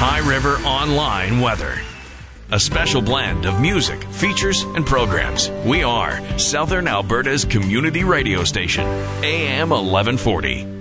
High River Online weather. A special blend of music, features, and programs. We are Southern Alberta's community radio station, AM 1140.